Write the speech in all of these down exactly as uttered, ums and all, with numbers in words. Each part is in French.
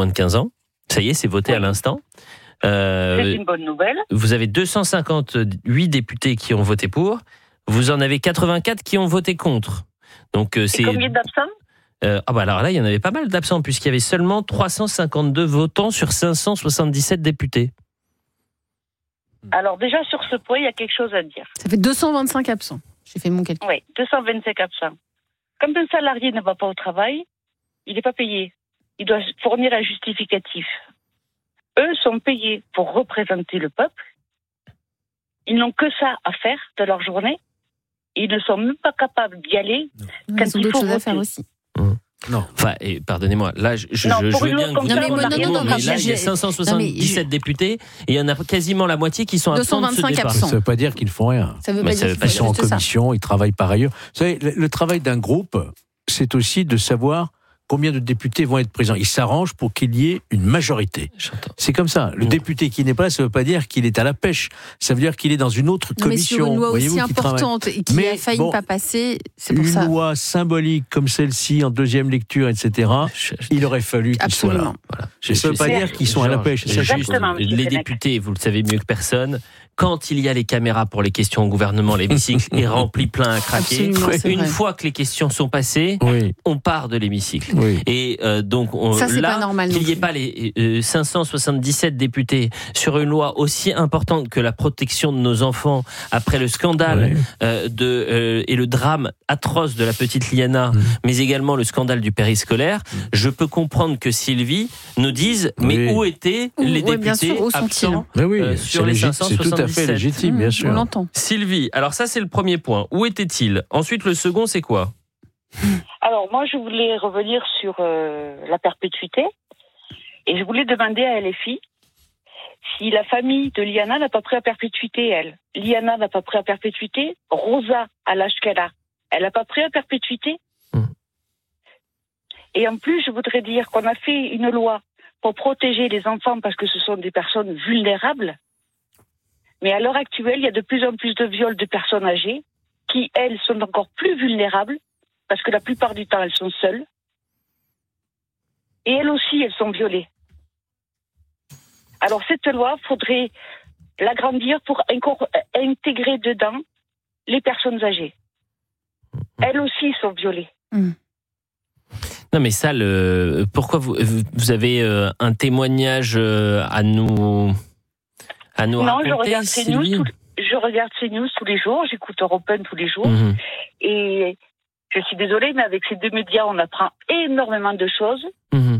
moins de quinze ans. Ça y est, c'est voté oui. à l'instant. Euh, c'est une bonne nouvelle. Vous avez deux cent cinquante-huit députés qui ont voté pour. Vous en avez quatre-vingt-quatre qui ont voté contre. Donc, euh, c'est... Et combien d'absents ? Euh, ah bah alors là, il y en avait pas mal d'absents, puisqu'il y avait seulement trois cent cinquante-deux votants sur cinq cent soixante-dix-sept députés. Alors déjà, sur ce point, il y a quelque chose à dire. Ça fait deux cent vingt-cinq absents. J'ai fait mon calcul. Oui, deux cent vingt-cinq absents. Quand un salarié ne va pas au travail, il n'est pas payé. Il doit fournir un justificatif. Eux sont payés pour représenter le peuple. Ils n'ont que ça à faire de leur journée. Ils ne sont même pas capables d'y aller non, quand ils ont il d'autres faut choses à voter. faire aussi. Mmh. Non. Enfin, et pardonnez-moi, là, je, je, non, je, je veux bien que vous non, mais, moi, non, non, non, mais là, je, il y a cinq cent soixante-dix-sept je... députés et il y en a quasiment la moitié qui sont absents de ce départ. absents. Ça ne veut pas dire qu'ils ne font rien. Ça veut mais pas ça dire veut pas ils sont en commission, ça. Ils travaillent par ailleurs. Vous savez, le, le travail d'un groupe, c'est aussi de savoir combien de députés vont être présents. Ils s'arrangent pour qu'il y ait une majorité. J'entends. C'est comme ça. Le mmh. député qui n'est pas là, ça ne veut pas dire qu'il est à la pêche. Ça veut dire qu'il est dans une autre non, commission. Mais sur une loi Voyez-vous, aussi importante et qui mais a failli bon, ne pas passer, c'est pour une ça. Une loi symbolique comme celle-ci, en deuxième lecture, et cetera, je, je, il aurait fallu qu'ils soient là. Voilà. Je, ça ne veut pas dire qu'ils sont à la pêche. C'est juste, les députés, vous le savez mieux que personne, quand il y a les caméras pour les questions au gouvernement, l'hémicycle est rempli plein à craquer. Une vrai. fois que les questions sont passées, oui. on part de l'hémicycle. Oui. Et euh, donc, on, ça, là, normal, qu'il n'y ait pas les euh, cinq cent soixante-dix-sept députés sur une loi aussi importante que la protection de nos enfants après le scandale oui. euh, de, euh, et le drame atroce de la petite Liana, mmh. mais également le scandale du périscolaire, mmh. je peux comprendre que Sylvie nous dise oui. mais où étaient les oui, députés sûr, absents oui, euh, sur les cinq cent soixante-dix-sept. C'est tout à fait légitime, bien sûr. On l'entend. Sylvie, alors ça c'est le premier point. Où étaient-ils ? Ensuite, le second, c'est quoi ? Alors moi, je voulais revenir sur euh, la perpétuité et je voulais demander à L F I si la famille de Liana n'a pas pris à perpétuité, elle. Liana n'a pas pris à perpétuité, Rosa, à l'âge qu'elle a, elle n'a pas pris à perpétuité. Mmh. Et en plus, je voudrais dire qu'on a fait une loi pour protéger les enfants parce que ce sont des personnes vulnérables. Mais à l'heure actuelle, il y a de plus en plus de viols de personnes âgées qui, elles, sont encore plus vulnérables parce que la plupart du temps, elles sont seules. Et elles aussi, elles sont violées. Alors cette loi, il faudrait l'agrandir pour intégrer dedans les personnes âgées. Elles aussi sont violées. Mmh. Non mais ça, le... pourquoi vous, vous avez un témoignage à nous... À nous non, raconter, je regarde CNews tous, je regarde CNews tous les jours, j'écoute Europe un tous les jours, mmh. et je suis désolée, mais avec ces deux médias, on apprend énormément de choses. Mmh.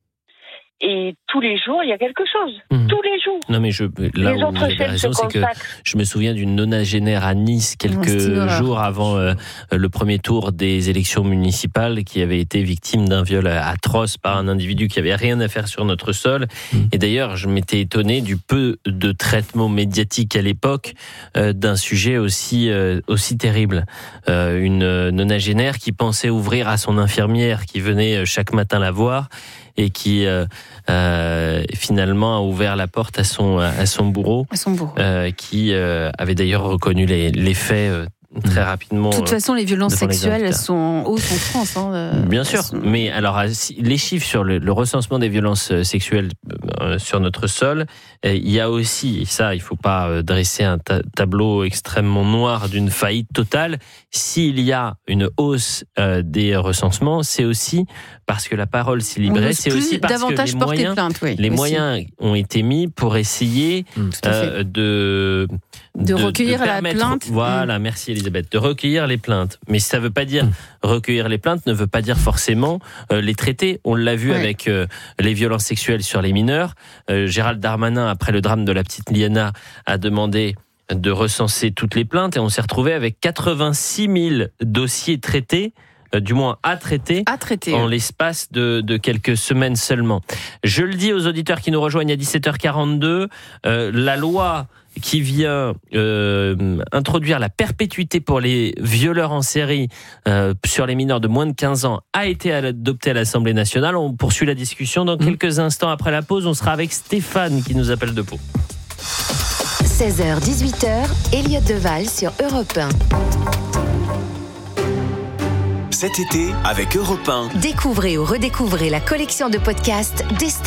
Et tous les jours, il y a quelque chose. Mmh. Tous les jours. Non, mais je, là les où vous avez raison, c'est que je me souviens d'une nonagénaire à Nice, quelques oh, jours avant euh, le premier tour des élections municipales, qui avait été victime d'un viol atroce par un individu qui avait rien à faire sur notre sol. Mmh. Et d'ailleurs, je m'étais étonné du peu de traitement médiatique à l'époque euh, d'un sujet aussi, euh, aussi terrible. Euh, une nonagénaire qui pensait ouvrir à son infirmière, qui venait chaque matin la voir, et qui euh, euh, finalement a ouvert la porte à son à son bourreau, à son bourreau. Euh, qui euh, avait d'ailleurs reconnu les, les faits euh, très rapidement. De toute façon, les violences sexuelles elles sont en hausse en France. Hein, euh, Bien sûr, sont... mais alors les chiffres sur le, le recensement des violences sexuelles euh, sur notre sol, euh, il y a aussi, et ça, il faut pas dresser un ta- tableau extrêmement noir d'une faillite totale. S'il y a une hausse euh, des recensements, c'est aussi parce que la parole s'est libérée, c'est aussi parce que les moyens, plainte, oui, les moyens ont été mis pour essayer mmh, euh, de, de de recueillir de la plainte. Voilà, mmh. merci Elisabeth, de recueillir les plaintes. Mais ça ne veut pas dire mmh. recueillir les plaintes, ne veut pas dire forcément euh, les traiter. On l'a vu ouais. avec euh, les violences sexuelles sur les mineurs. Euh, Gérald Darmanin, après le drame de la petite Liana, a demandé de recenser toutes les plaintes et on s'est retrouvé avec quatre-vingt-six mille dossiers traités. Euh, du moins à traiter, à traiter en oui. l'espace de, de quelques semaines seulement. Je le dis aux auditeurs qui nous rejoignent à dix-sept heures quarante-deux, euh, la loi qui vient euh, introduire la perpétuité pour les violeurs en série euh, sur les mineurs de moins de quinze ans a été adoptée à l'Assemblée nationale. On poursuit la discussion dans mmh. quelques instants après la pause. On sera avec Stéphane qui nous appelle de Pau. seize heures dix-huit heures, Elliott Deval sur Europe un. Cet été, avec Europe un. Découvrez ou redécouvrez la collection de podcasts des stars